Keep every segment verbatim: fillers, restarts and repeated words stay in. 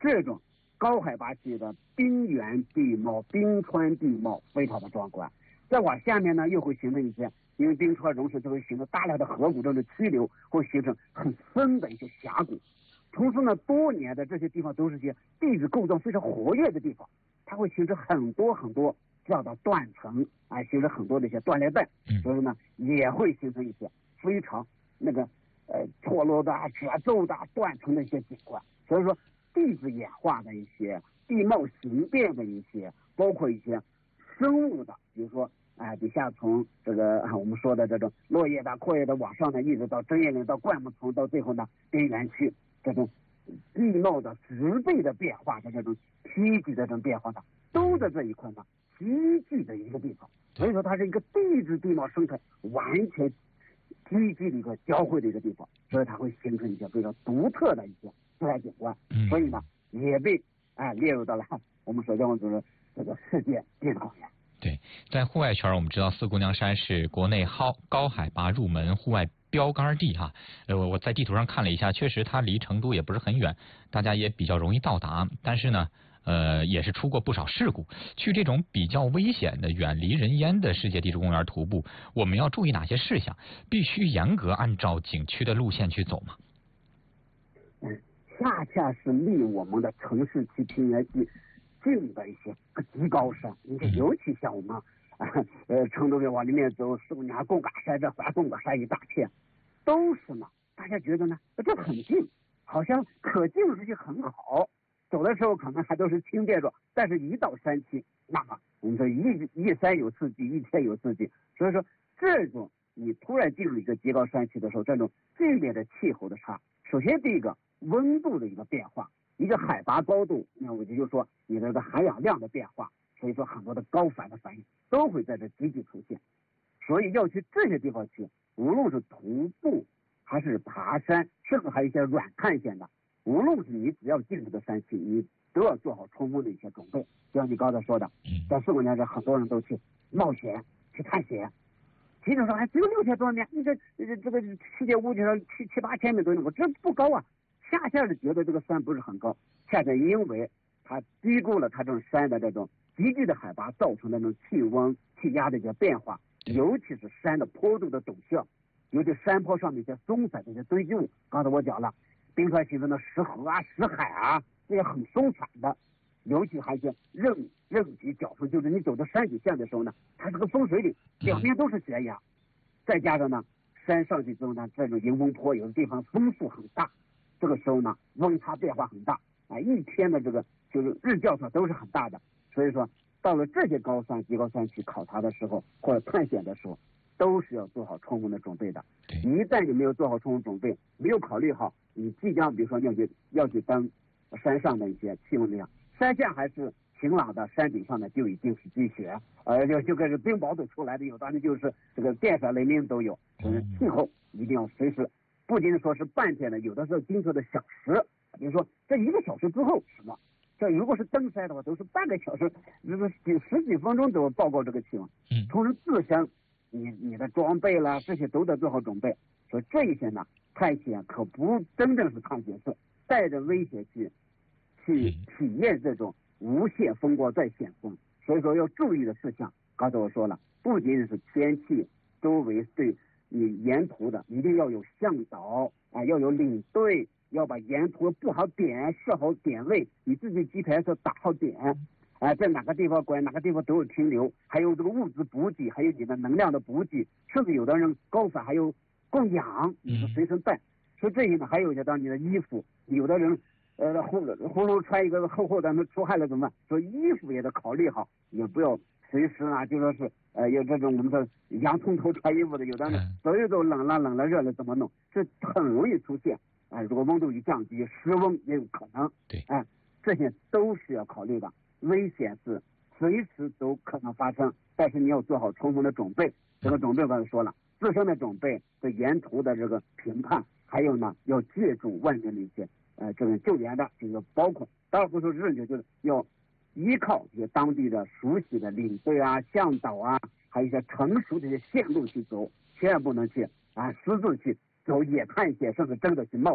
这种高海拔区的冰原地貌、冰川地貌非常的壮观。再往下面呢，又会形成一些，因为冰川融水就会形成大量的河谷，这种溪流会形成很深的一些峡谷。同时呢，多年的这些地方都是些地质构造非常活跃的地方，它会形成很多很多叫做断层，啊，形成很多的一些断裂带，所以呢，也会形成一些非常那个呃错落的、褶皱的、断层的一些景观。所以说，地质演化的一些地貌形变的一些，包括一些生物的，比如说啊、呃，底下从这个、啊、我们说的这种落叶的、阔叶的往上呢，一直到针叶林、到灌木丛，到最后呢边缘区，这种地貌的植被的变化的这种梯级的这种变化的，都在这一块呢集聚的一个地方。所以说，它是一个地质地貌生态完全积聚的一个交汇的一个地方，所以它会形成一些非常独特的一些自然景观。所以呢，也被啊、呃、列入到了我们所叫做这个世界地质公园。 对，在户外圈，我们知道四姑娘山是国内高高海拔入门户外标杆地哈。呃，我在地图上看了一下，确实它离成都也不是很远，大家也比较容易到达。但是呢，呃，也是出过不少事故。去这种比较危险的、远离人烟的世界地质公园徒步，我们要注意哪些事项？必须严格按照景区的路线去走吗？ 嗯，恰恰是离我们的城市区平原区近的一些极高山，你看，尤其像我们啊，呃，成都人往里面走，四姑娘贡嘎山，这环贡嘎山一大片，都是呢，大家觉得呢，这很近，好像可进入性很好，走的时候可能还都是轻便着，但是一到山区，那么我们说一一山有四季，一天有四季，所以说这种你突然进入一个极高山区的时候，这种剧烈的气候的差，首先第一个温度的一个变化。一个海拔高度，那我就说你的这个含氧量的变化，所以说很多的高反的反应都会在这集体出现。所以要去这些地方去，无论是徒步还是爬山，甚至还有一些软探险的，无论是你只要进入的山区，你都要做好充分的一些准备。就像你刚才说的，在四姑娘这很多人都去冒险去探险，其实说还只有六千多米，你这这个世界屋顶上七七八千米都有，这不高啊。恰恰是觉得这个山不是很高，恰恰因为它低估了它这种山的这种急剧的海拔造成的那种气温、气压的一些变化，尤其是山的坡度的陡峭，尤其山坡上面一些松散的一些堆积物。刚才我讲了，冰川形成的石河啊、石海啊，这些很松散的，尤其还有一些仞仞脊角峰，就是你走到山底线的时候呢，它是个风水岭，两边都是悬崖，再加上呢，山上去之后呢，这种迎风坡有的地方风速很大。这个时候呢，温差变化很大，啊，一天的这个就是日较差都是很大的，所以说到了这些高山、极高山去考察的时候，或者探险的时候，都是要做好充分的准备的。一旦你没有做好充分准备，没有考虑好你即将比如说要去要去登山上的一些气温那样，山下还是晴朗的，山顶上呢就已经是积雪，呃，就就跟是冰雹都出来的，有的呢就是这个电闪雷鸣都有，所以气候一定要随时。不仅说是半天的，有的时候经过的小时，比如说这一个小时之后什么，这如果是登山的话，都是半个小时，就是几十几分钟都要报告这个气温。嗯，同时自身你你的装备啦，这些都得做好准备。所以这一些呢，探险可不真正是探险，是带着危险去去体验这种无限风光再险峰。所以说要注意的事项，刚才我说了，不仅是天气，周围对。你沿途的一定要有向导啊，要有领队，要把沿途布好点、设好点位，你自己 G P S 打好点，啊，在哪个地方拐，哪个地方都有停留，还有这个物资补给，还有你的能量的补给，甚至有的人高反还有供氧，你是随身带。所以这些呢，还有一些当你的衣服，有的人呃喉喉咙穿一个厚厚的，那出汗了怎么办？所以衣服也得考虑好，也不要随时啊，就说是。呃，有这种我们说洋葱头穿衣服的，有的呢，所有都冷了冷了热了怎么弄？这很容易出现。啊、呃，如果温度一降低，失温也有可能。 对， 哎、呃，这些都是要考虑的。危险是随时都可能发生，但是你要做好充分的准备。这个准备刚才说了，自身的准备，对沿途的这个评判，还有呢，要借助外面的一些呃这个救援的，就是包括当然不是任就就是要。依靠这些当地的熟悉的领队啊、向导啊，还有一些成熟的一些线路去走，千万不能去啊私自去走野探险，甚至真的去冒险。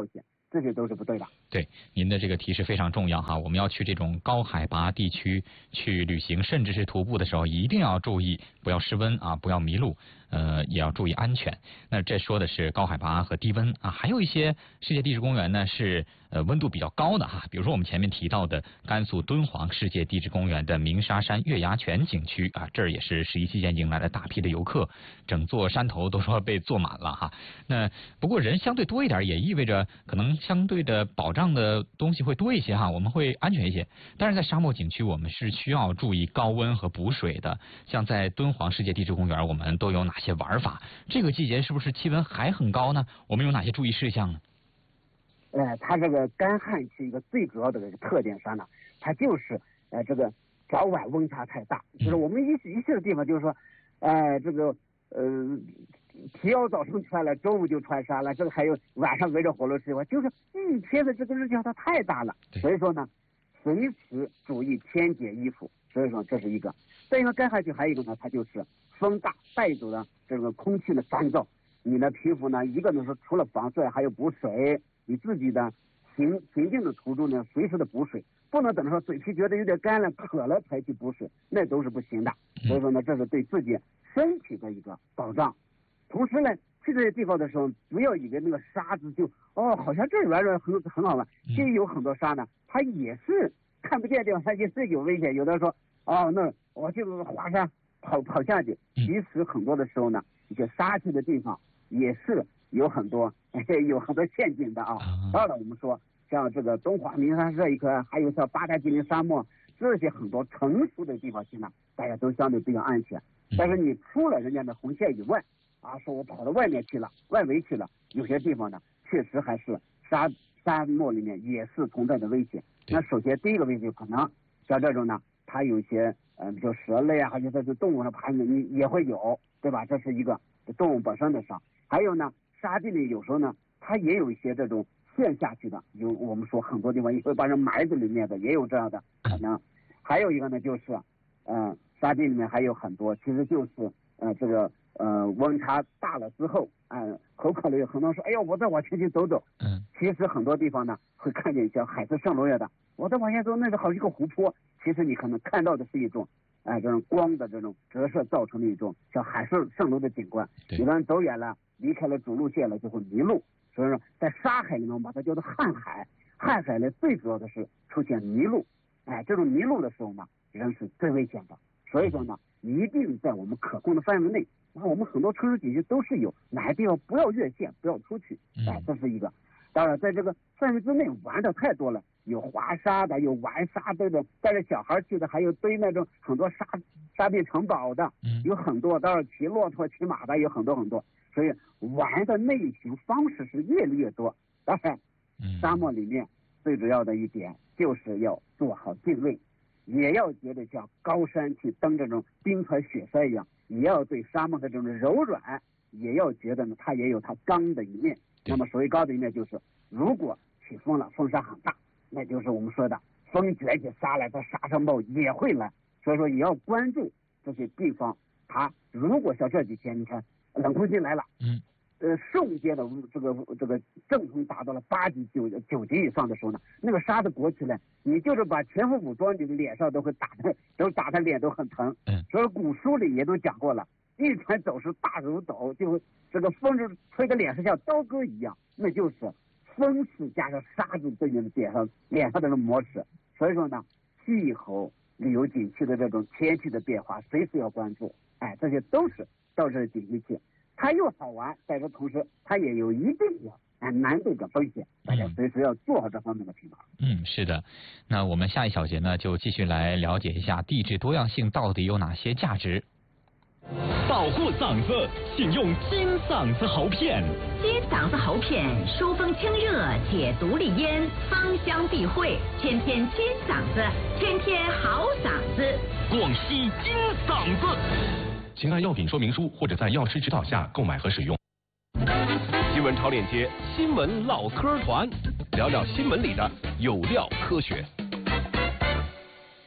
这些都是不对的。 对，您的这个提示非常重要哈，我们要去这种高海拔地区去旅行，甚至是徒步的时候，一定要注意不要失温啊，不要迷路，呃，也要注意安全。那这说的是高海拔和低温啊，还有一些世界地质公园呢是呃温度比较高的哈，比如说我们前面提到的甘肃敦煌世界地质公园的鸣沙山月牙泉景区啊，这儿也是十一期间迎来了大批的游客，整座山头都说被坐满了哈。那不过人相对多一点，也意味着可能相对的保障的东西会多一些哈，我们会安全一些。但是在沙漠景区，我们是需要注意高温和补水的。像在敦煌世界地质公园，我们都有哪些玩法？这个季节是不是气温还很高呢？我们有哪些注意事项呢？ 呃，它这个干旱期一个最主要的这个特点啥呢？它就是呃这个早晚温差太大，就是我们一一些的地方就是说，呃这个呃提早早上穿了，中午就穿纱了，这个还有晚上围着火炉吃饭，就是一天的这个日照它太大了，所以说呢，随时注意添减衣服，所以说这是一个。再一个干旱期还有一个呢，它就是风大带走了这个空气的干燥，你的皮肤呢，一个呢是除了防晒还有补水。你自己的行行进的途中呢，随时的补水，不能等着说嘴皮觉得有点干了、渴了才去补水，那都是不行的。所以说呢，这是对自己身体的一个保障。同时呢，去这些地方的时候，不要以为那个沙子就哦，好像这软软很很好玩。其实有很多沙呢，它也是看不见的地方，它也是有危险。有的说哦，那我就滑沙跑跑下去。其实很多的时候呢，一些沙区的地方也是有很多。有很多陷阱的啊！当然，我们说像这个东华鸣沙这一块，还有像八达吉林沙漠这些很多成熟的地方去呢，大家都相对比较安全。但是你出了人家的红线以外，啊，说我跑到外面去了，外围去了，有些地方呢，确实还是沙沙漠里面也是存在的危险。那首先第一个危险可能像这种呢，它有一些呃，比如蛇类啊，还有这些动物上爬你也会有，对吧？这是一个动物本身的伤。还有呢。沙地里有时候呢，它也有一些这种陷下去的，有我们说很多地方也会把人埋在里面的，也有这样的可能。还有一个呢，就是，呃，沙地里面还有很多，其实就是呃这个呃温差大了之后，嗯、呃，口渴了有很多人说，哎呀，我再往前去走走。嗯。其实很多地方呢会看见像海市蜃楼一样的，我再往前走，那是好一个湖泊。其实你可能看到的是一种。哎、呃，这种光的这种折射造成的一种像海市蜃楼的景观。有的人走远了，离开了主路线了，就会迷路。所以说，在沙海里面，我们把它叫做旱海。旱海呢，最主要的是出现迷路。哎，这种迷路的时候呢，人是最危险的。所以说呢，一定在我们可控的范围内。那我们很多城市景区都是有哪些地方不要越线，不要出去。哎，这是一个。当然，在这个范围之内玩的太多了。有滑沙的，有玩沙这种带着小孩去的，还有堆那种很多沙沙地城堡的，有很多。当然骑骆驼、骑马的有很多很多。所以玩的类型方式是越来越多。当然，沙漠里面最主要的一点就是要做好定位，也要觉得像高山去登这种冰川雪山一样，也要对沙漠的这种柔软，也要觉得呢它也有它刚的一面。那么所谓高的一面就是，如果起风了，风沙很大。那就是我们说的风卷起沙来，在沙上冒也会来，所以说也要关注这些地方。它如果像这几天，你看冷空气来了，嗯，呃，瞬间的这个这个阵风达到了八级、九九级以上的时候呢，那个沙子裹起来，你就是把全副武装，你的脸上都会打的，都打的脸都很疼。嗯，所以古书里也都讲过了，一船走是大如斗，就这个风就吹的脸上像刀割一样，那就是。风势加上沙子对你的脸上脸上的磨蚀，所以说呢，气候旅游景区的这种天气的变化随时要关注。哎，这些都是到这景区去，它又好玩，但是同时它也有一定的哎难度的风险，大家随时要做好这方面的评估。 嗯，是的。那我们下一小节呢，就继续来了解一下地质多样性到底有哪些价值。 保护嗓子，请用金嗓子喉片。 金嗓子喉片疏风清热，解毒利咽，芳香避秽，天天金嗓子，天天好嗓子。 广西金嗓子，请按药品说明书或者在药师指导下购买和使用。新闻超链接，新闻唠嗑团，聊聊新闻里的有料科学。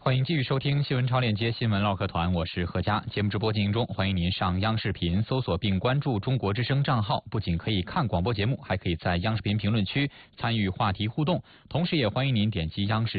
欢迎继续收听新闻超链接新闻唠嗑团，我是何佳。节目直播进行中，欢迎您上央视频搜索并关注中国之声账号，不仅可以看广播节目，还可以在央视频评论区参与话题互动，同时也欢迎您点击央视